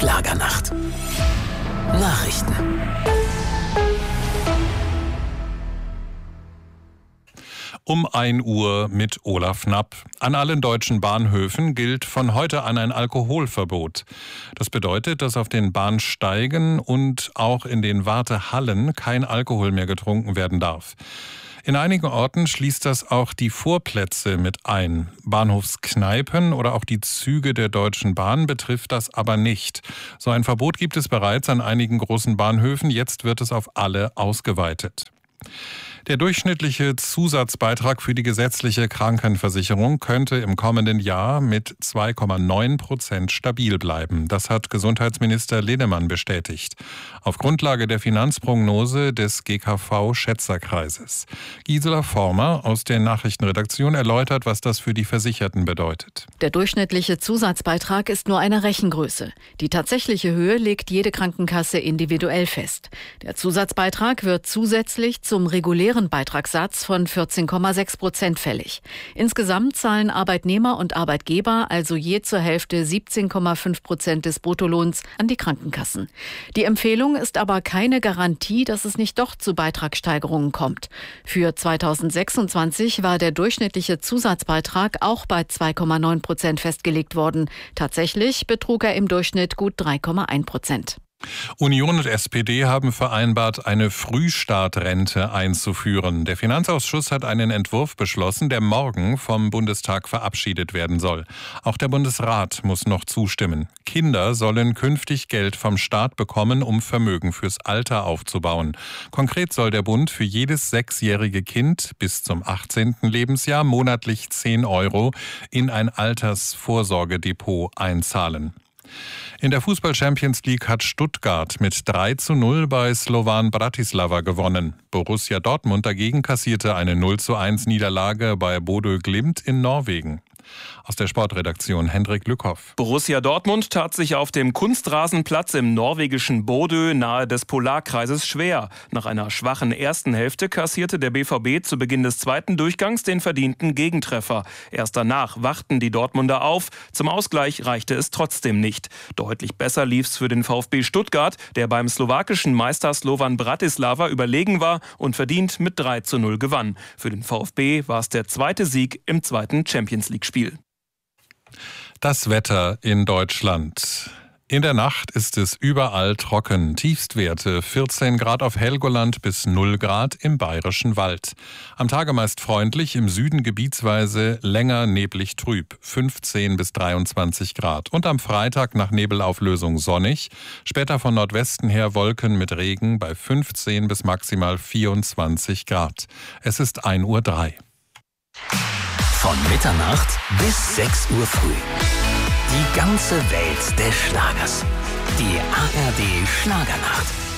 Schlagernacht. Nachrichten. Um 1 Uhr mit Olaf Knapp. An allen deutschen Bahnhöfen gilt von heute an ein Alkoholverbot. Das bedeutet, dass auf den Bahnsteigen und auch in den Wartehallen kein Alkohol mehr getrunken werden darf. In einigen Orten schließt das auch die Vorplätze mit ein. Bahnhofskneipen oder auch die Züge der Deutschen Bahn betrifft das aber nicht. So ein Verbot gibt es bereits an einigen großen Bahnhöfen. Jetzt wird es auf alle ausgeweitet. Der durchschnittliche Zusatzbeitrag für die gesetzliche Krankenversicherung könnte im kommenden Jahr mit 2,9% stabil bleiben. Das hat Gesundheitsminister Linnemann bestätigt. Auf Grundlage der Finanzprognose des GKV-Schätzerkreises. Gisela Former aus der Nachrichtenredaktion erläutert, was das für die Versicherten bedeutet. Der durchschnittliche Zusatzbeitrag ist nur eine Rechengröße. Die tatsächliche Höhe legt jede Krankenkasse individuell fest. Der Zusatzbeitrag wird zusätzlich zum regulären Beitragssatz von 14,6% fällig. Insgesamt zahlen Arbeitnehmer und Arbeitgeber also je zur Hälfte 17,5% des Bruttolohns an die Krankenkassen. Die Empfehlung ist aber keine Garantie, dass es nicht doch zu Beitragssteigerungen kommt. Für 2026 war der durchschnittliche Zusatzbeitrag auch bei 2,9% festgelegt worden. Tatsächlich betrug er im Durchschnitt gut 3,1%. Union und SPD haben vereinbart, eine Frühstartrente einzuführen. Der Finanzausschuss hat einen Entwurf beschlossen, der morgen vom Bundestag verabschiedet werden soll. Auch der Bundesrat muss noch zustimmen. Kinder sollen künftig Geld vom Staat bekommen, um Vermögen fürs Alter aufzubauen. Konkret soll der Bund für jedes 6-jährige Kind bis zum 18. Lebensjahr monatlich 10 € in ein Altersvorsorgedepot einzahlen. In der Fußball-Champions League hat Stuttgart mit 3:0 bei Slovan Bratislava gewonnen. Borussia Dortmund dagegen kassierte eine 0:1 Niederlage bei Bodø Glimt in Norwegen. Aus der Sportredaktion Hendrik Lückhoff. Borussia Dortmund tat sich auf dem Kunstrasenplatz im norwegischen Bodø nahe des Polarkreises schwer. Nach einer schwachen ersten Hälfte kassierte der BVB zu Beginn des zweiten Durchgangs den verdienten Gegentreffer. Erst danach wachten die Dortmunder auf. Zum Ausgleich reichte es trotzdem nicht. Deutlich besser lief's für den VfB Stuttgart, der beim slowakischen Meister Slovan Bratislava überlegen war und verdient mit 3:0 gewann. Für den VfB war es der zweite Sieg im zweiten Champions-League-Spiel. Das Wetter in Deutschland. In der Nacht ist es überall trocken. Tiefstwerte 14 Grad auf Helgoland bis 0 Grad im Bayerischen Wald. Am Tage meist freundlich, im Süden gebietsweise länger neblig trüb, 15 bis 23 Grad. Und am Freitag nach Nebelauflösung sonnig, später von Nordwesten her Wolken mit Regen bei 15 bis maximal 24 Grad. Es ist 1:03 Uhr. Von Mitternacht bis 6 Uhr früh. Die ganze Welt des Schlagers. Die ARD Schlagernacht.